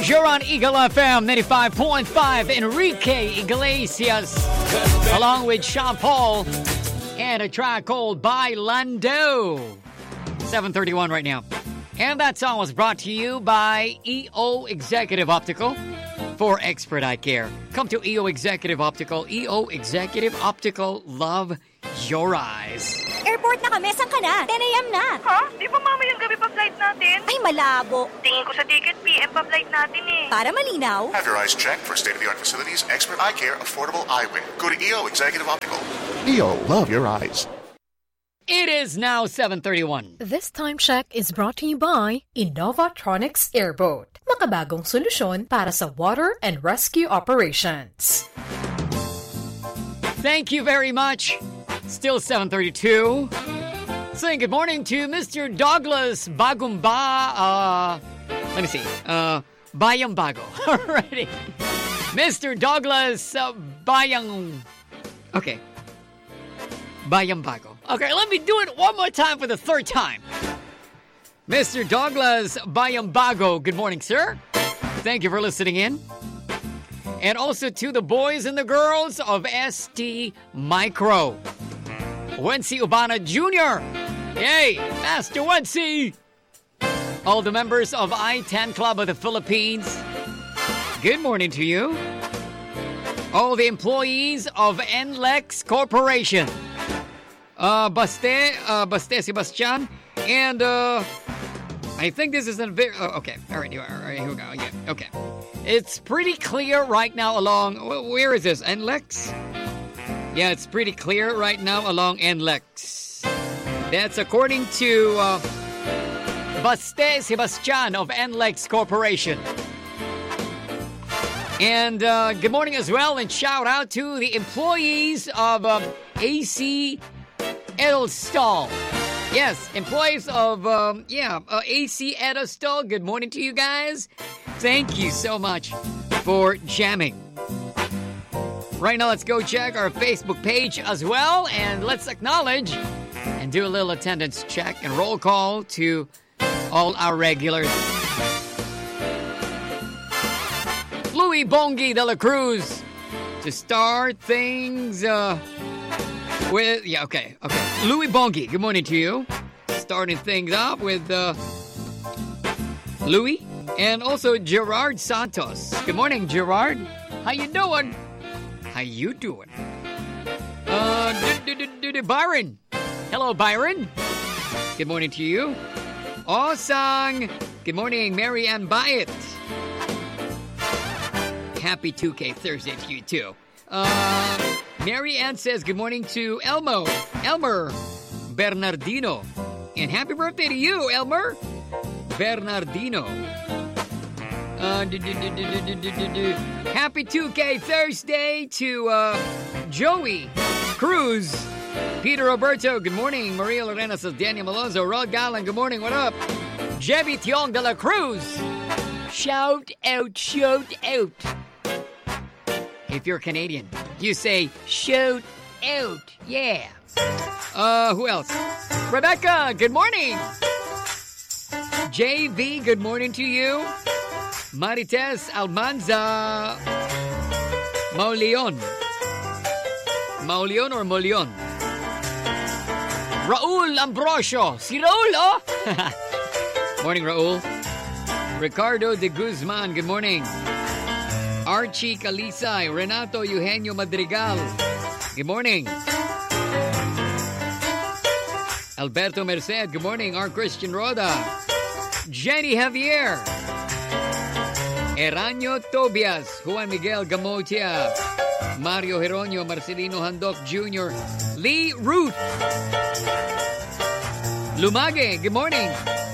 You're on Eagle FM 95.5. Enrique Iglesias, along with Sean Paul, and a track called Bailando. 7:31 right now. And that song was brought to you by EO Executive Optical for expert eye care. Come to EO Executive Optical. EO Executive Optical, love your eyes. Airport na kami. Saan ka na? 10 a.m. na. Ha? Di ba mamayang gabi pa flight natin? Ay, malabo. Tingin ko sa ticket, PM pa flight natin eh. Para malinaw. Have your eyes checked for state-of-the-art facilities, expert eye care, affordable eyewear. Go to EO Executive Optical. EO, love your eyes. It is now 7:31. This time check is brought to you by Innovatronics Airboat. Makabagong solusyon para sa water and rescue operations. Thank you very much. Still 7:32. Saying good morning to Mr. Douglas Bagumba. Let me see. Bayang Bago. Alrighty. Mr. Douglas Bayang. Okay. Bayang Bago. Okay, let me do it one more time for the third time. Mr. Douglas Bayambago, good morning, sir. Thank you for listening in. And also to the boys and the girls of ST Micro. Wency Ubana Jr. Yay, Master Wency. All the members of I-10 Club of the Philippines, good morning to you. All the employees of NLEX Corporation. Baste Sebastian, and I think this is a very okay. All right, here we go. Yeah, okay. It's pretty clear right now along. Where is this? NLEX? Yeah, it's pretty clear right now along NLEX. That's according to Baste Sebastian of NLEX Corporation. And good morning as well, and shout out to the employees of AC Edelstahl. Yes, employees of, AC Edelstahl. Good morning to you guys. Thank you so much for jamming. Right now, let's go check our Facebook page as well. And let's acknowledge and do a little attendance check and roll call to all our regulars. Louis Bongi de la Cruz to start things, okay. Louis Bongi, good morning to you. Starting things off with Louis and also Gerard Santos. Good morning, Gerard. How you doing? Byron. Hello, Byron. Good morning to you. Osang. Good morning, Mary Ann Byett. Happy 2K Thursday to you too. Mary Ann says good morning to Elmer Bernardino. And happy birthday to you, Elmer Bernardino. Happy 2K Thursday to Joey Cruz. Peter Roberto, good morning. Maria Lorena says Daniel Malonzo. Rod Gallan, good morning. What up? Jebby Tiong de la Cruz. Shout out. If you're Canadian, you say, shout out, yeah. Who else? Rebecca, good morning. JV, good morning to you. Marites Almanza. Mauleon or Mauleon? Raul Ambrosio. Si Raul, oh? Morning, Raul. Ricardo de Guzman, good morning. Archie Calisay, Renato Eugenio Madrigal. Good morning. Alberto Merced, good morning. R. Christian Roda. Jenny Javier. Eraño Tobias. Juan Miguel Gamotia. Mario Geronio, Marcelino Handok Jr. Lee Ruth. Lumage, good morning.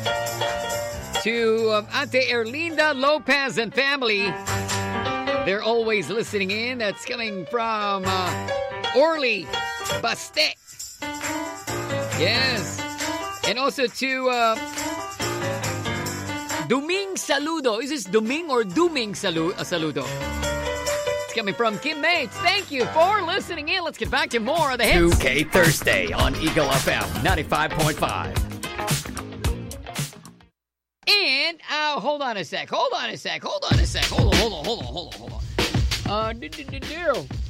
To Ate Erlinda Lopez and family. They're always listening in. That's coming from Orly Baste. Yes. And also to Duming Saludo. Is this Duming or Duming Saludo? It's coming from Kim Mates. Thank you for listening in. Let's get back to more of the hits. 2K Thursday on Eagle FM 95.5. And Now, hold on a sec. Hold on.